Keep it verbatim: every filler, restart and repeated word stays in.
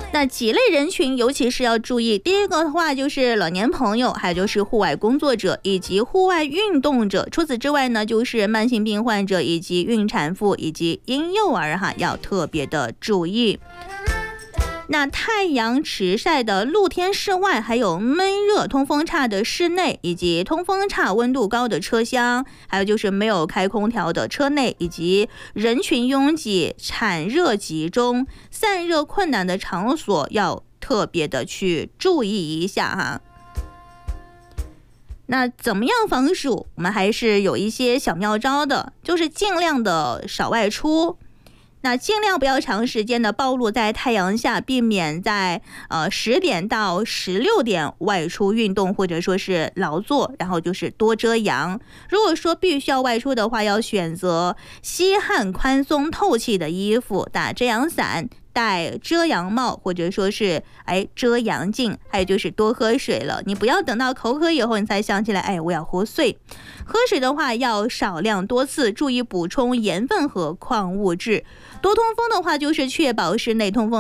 那几类人群尤其是要注意，第一个的话就是老年朋友，还有就是户外工作者以及户外运动者。除此之外呢，就是慢性病患者以及孕产妇以及婴幼儿哈，要特别的注意。那太阳直晒的露天室外，还有闷热通风差的室内，以及通风差温度高的车厢，还有就是没有开空调的车内，以及人群拥挤、产热集中、散热困难的场所，要特别的去注意一下哈。那怎么样防暑？我们还是有一些小妙招的，就是尽量的少外出。那尽量不要长时间的暴露在太阳下，避免在呃十点到十六点外出运动或者说是劳作，然后就是多遮阳。如果说必须要外出的话，要选择吸汗宽松透气的衣服，打遮阳伞，戴遮阳帽，或者说是哎遮阳镜，还有就是多喝水了。你不要等到口渴以后你才想起来，哎我要喝水。喝水的话要少量多次，注意补充盐分和矿物质。多通风的话就是确保室内通风